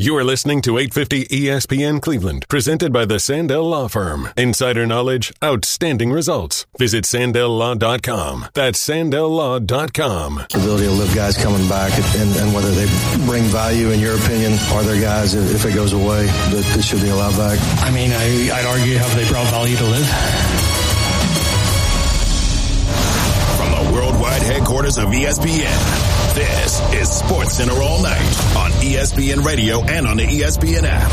You are listening to 850 ESPN Cleveland, presented by the Sandell Law Firm. Insider knowledge, outstanding results. Visit SandellLaw.com. That's SandellLaw.com. The ability to live guys coming back and whether they bring value, in your opinion, are there guys, if it goes away, that should be allowed back? I mean, I'd argue, have they brought value to live? From the worldwide headquarters of ESPN, this is SportsCenter All Night on ESPN Radio and on the ESPN app.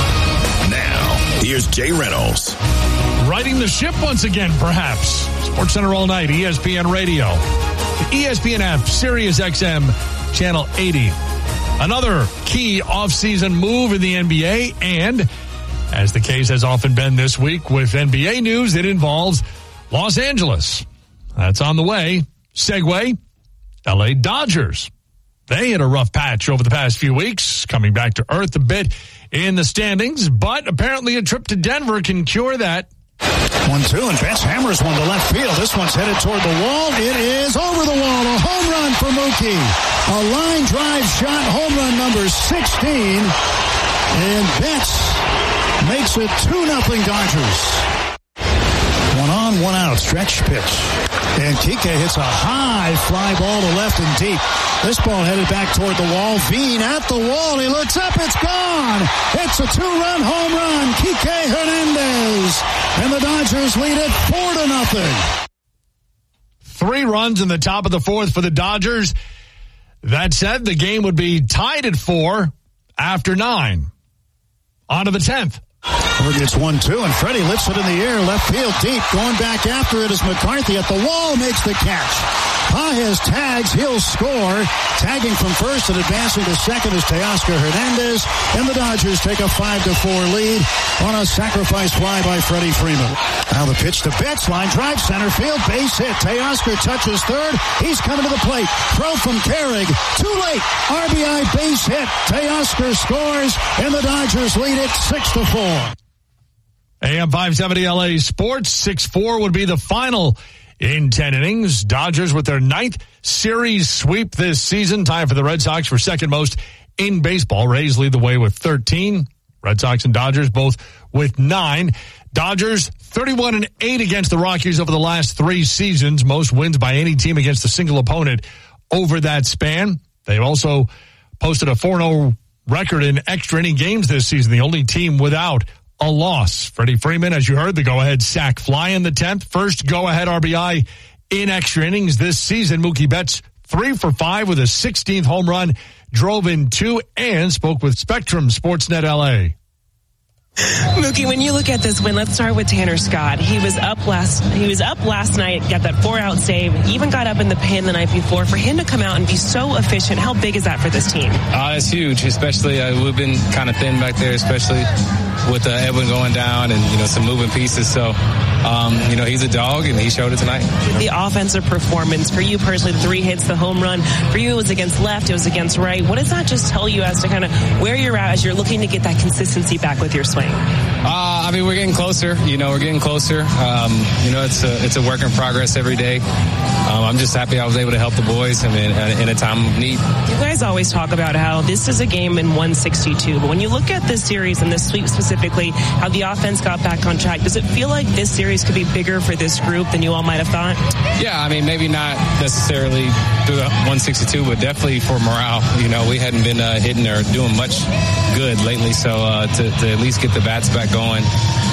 Now, here's Jay Reynolds. Riding the ship once again, perhaps. SportsCenter All Night, ESPN Radio. The ESPN app, Sirius XM, Channel 80. Another key offseason move in the NBA, and as the case has often been this week with NBA news, it involves Los Angeles. That's on the way. Segue, LA Dodgers. They had a rough patch over the past few weeks, coming back to earth a bit in the standings, but apparently a trip to Denver can cure that. 1-2, and Betts hammers one to left field. This one's headed toward the wall. It is over the wall. A home run for Mookie. A line drive shot, home run number 16. And Betts makes it 2-0 Dodgers. 1 on, 1 out, stretch pitch. And Kike hits a high fly ball to left and deep. This ball headed back toward the wall. Veen at the wall. He looks up. It's gone. It's a 2-run home run. Kike Hernandez. And the Dodgers lead it 4-0. 3 runs in the top of the fourth for the Dodgers. That said, the game would be tied at 4 after 9. On to the 10th. It's 1-2, and Freddie lifts it in the air, left field deep. Going back after it is McCarthy at the wall, makes the catch. Pages tags, he'll score. Tagging from first and advancing to second is Teoscar Hernandez, and the Dodgers take a 5-4 lead on a sacrifice fly by Freddie Freeman. Now the pitch to Betts, line drive, center field, base hit. Teoscar touches third. He's coming to the plate. Throw from Carrig. Too late. RBI base hit. Teoscar scores, and the Dodgers lead it 6-4. AM 570 LA Sports, 6-4 would be the final in 10 innings. Dodgers with their 9th series sweep this season, tied for the Red Sox for second most in baseball. Rays lead the way with 13. Red Sox and Dodgers both with 9. Dodgers 31-8 against the Rockies over the last 3 seasons. Most wins by any team against a single opponent over that span. They've also posted a 4-0 record in extra inning games this season, the only team without a loss. Freddie Freeman, as you heard, the go-ahead sac fly in the 10th. First go-ahead RBI in extra innings this season. Mookie Betts 3 for 5 with a 16th home run, drove in 2, and spoke with Spectrum Sportsnet LA. Mookie, when you look at this win, let's start with Tanner Scott. He was up last night, got that 4-out save, even got up in the pen the night before. For him to come out and be so efficient, how big is that for this team? It's huge, especially we've been kind of thin back there, especially with Edwin going down and, some moving pieces. So, he's a dog, and he showed it tonight. The offensive performance, for you personally, 3 hits, the home run. For you, it was against left, it was against right. What does that just tell you as to kind of where you're at as you're looking to get that consistency back with your swing? We're getting closer. We're getting closer. It's a work in progress every day. I'm just happy I was able to help the boys in a time of need. You guys always talk about how this is a game in 162, but when you look at this series and this sweep specifically, how the offense got back on track, does it feel like this series could be bigger for this group than you all might have thought? Yeah, maybe not necessarily through the 162, but definitely for morale. We hadn't been hitting or doing much good lately, so to at least get the bats back going,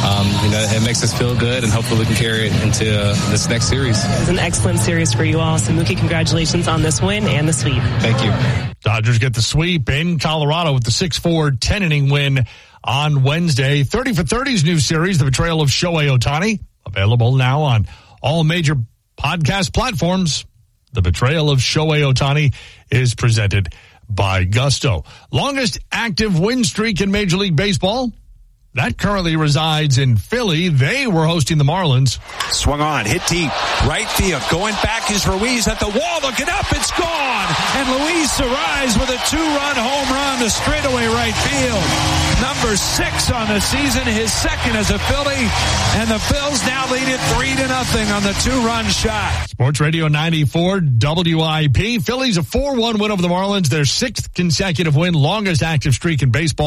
it makes us feel good, and hopefully we can carry it into this next series. It's an excellent series for you all. So, Mookie, congratulations on this win and the sweep. Thank you. Dodgers get the sweep in Colorado with the 6-4 10-inning win on Wednesday. 30 for 30's new series, The Betrayal of Shohei Ohtani, available now on all major podcast platforms. The Betrayal of Shohei Ohtani is presented by Gusto. Longest active win streak in Major League Baseball, that currently resides in Philly. They were hosting the Marlins. Swung on, hit deep, right field. Going back is Ruiz at the wall, looking up, it's gone. And Luis Arraez with a 2-run home run to straightaway right field. Number 6 on the season, his second as a Philly. And the Phils now lead it 3-0 on the 2-run shot. Sports Radio 94 WIP. Phillies a 4-1 win over the Marlins, their 6th consecutive win, longest active streak in baseball.